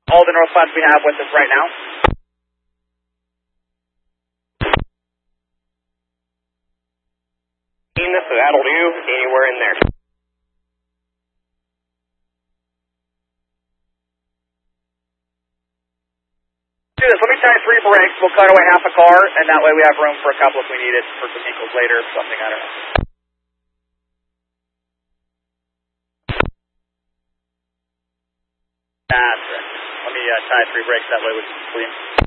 All the north flats we have with us right now. So that'll do anywhere in there. Do this. Let me tie 3 brakes. We'll cut away half a car, and that way we have room for a couple if we need it for some vehicles later or something. I don't know. That's it. Let me tie 3 brakes. That way we can clean.